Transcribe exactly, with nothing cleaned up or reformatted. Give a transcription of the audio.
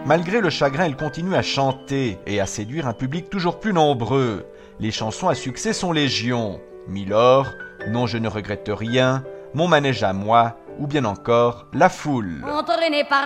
Malgré le chagrin, elle continue à chanter et à séduire un public toujours plus nombreux. Les chansons à succès sont légion. Milord, Non je ne regrette rien, Mon manège à moi, ou bien encore La Foule. Entraîné par